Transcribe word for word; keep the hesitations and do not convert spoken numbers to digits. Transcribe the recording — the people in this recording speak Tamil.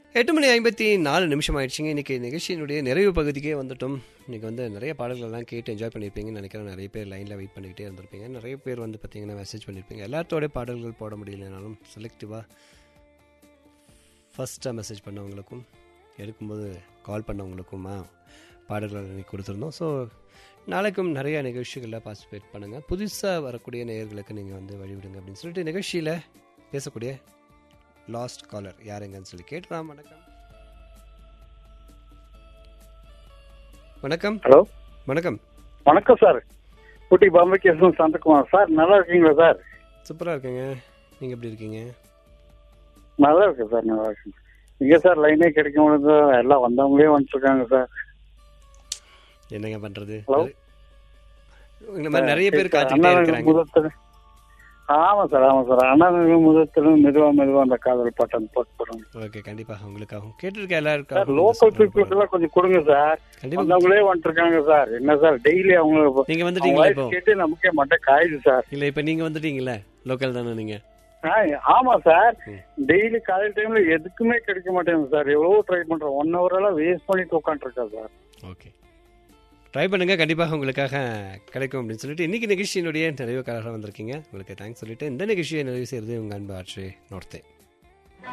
எட்டு மணி ஐம்பத்தி நாலு நிமிஷம் ஆயிடுச்சுங்க. இன்றைக்கி நிகழ்ச்சியினுடைய நிறைவு பகுதிக்கே வந்துட்டோம். இன்றைக்கி வந்து நிறைய பாடல்கள்லாம் கேட்டு என்ஜாய் பண்ணியிருப்பீங்கன்னு நினைக்கிறேன். நிறைய பேர் லைனில் வெயிட் பண்ணிக்கிட்டே இருந்திருப்பீங்க. நிறைய பேர் வந்து பார்த்திங்கன்னா மெசேஜ் பண்ணியிருப்பீங்க. எல்லாத்தோடைய பாடல்கள் போட முடியலனாலும் செலக்டிவாக ஃபஸ்ட்டாக மெசேஜ் பண்ணவங்களுக்கும் எடுக்கும்போது கால் பண்ணவங்களுக்குமா பாடல்கள் இன்றைக்கி கொடுத்துருந்தோம். ஸோ நாளைக்கும் நிறைய நிகழ்ச்சிகளில் பார்ட்டிசிபேட் பண்ணுங்கள். புதுசாக வரக்கூடிய நேயர்களுக்கு நீங்கள் வந்து வழிவிடுங்க அப்படின்னு சொல்லிட்டு நிகழ்ச்சியில் பேசக்கூடிய லாஸ்ட் காலர் யாருங்கன்னு சொல்லி கேட்டுலாம். வணக்கம். வணக்கம். ஹலோ, வணக்கம். வணக்கம் சார். ஊட்டி பாம்பே கேசன் சாந்தகுமார் சார். நல்லா இருக்கீங்களா சார்? சூப்பராக இருக்குங்க. நீங்கள் எப்படி இருக்கீங்க? நல்லா இருக்கு சார், நல்லா இருக்கு. இங்கே சார் லைனே கிடைக்க முடியுது. எல்லாம் வந்தவங்களே வந்துருக்காங்க சார். என்னங்க பண்ணுறது? ஹலோ, இந்த மாதிரி நிறைய பேர் காத்துக்கிட்டே இருக்கிறாங்க. ஆமா சார், ஆமா சார். அண்ணா முதத்திலும் மெதுவா மெதுவா அந்த காதல் பாட்டம் போட்டு போடுங்க. ஓகே, கண்டிப்பாக உங்களுக்காகவும் கேட்டிருக்க எல்லாருக்கும். லோக்கல் பீப்புள்ஸ் எல்லாம் கொஞ்சம் கொடுங்க சார். வந்தவங்களே வந்துருக்காங்க சார். என்ன சார் டெய்லி அவங்க நீங்க வந்துட்டீங்களா? இப்போ கேட்டு நமக்கே மட்டும் காயுது சார். இல்ல இப்ப நீங்க வந்துட்டீங்களா? லோக்கல் தானே நீங்க? ஆமா சார். டெய்லி காலையில் டைம்ல எதுக்குமே கிடைக்க மாட்டேங்குது சார். எவ்வளவோ ட்ரை பண்றோம். ஒன் ஹவர் எல்லாம் வேஸ்ட் பண்ணிட்டு உட்காந்துருக்கா சார். ஓகே, ட்ரை பண்ணுங்க, கண்டிப்பாக உங்களுக்காக கிடைக்கும் அப்படின்னு சொல்லிட்டு இன்னைக்கு நிகழ்ச்சியினுடைய நிறைவு காலராக வந்திருக்கீங்க. உங்களுக்கு தேங்க்ஸ் சொல்லிட்டு இந்த நிகழ்ச்சியை நிறைவு செய்யறது உங்க அன்பு ஆட்சி நோர்த்தே.